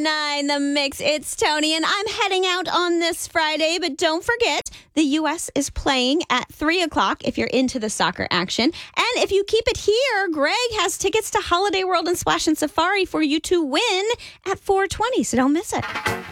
101.9 The Mix. It's Tony, and I'm heading out on this Friday, but don't forget, the U.S. is playing at 3 o'clock if you're into the soccer action. And if you keep it here, Greg has tickets to Holiday World and Splash and Safari for you to win at 4:20, so don't miss it.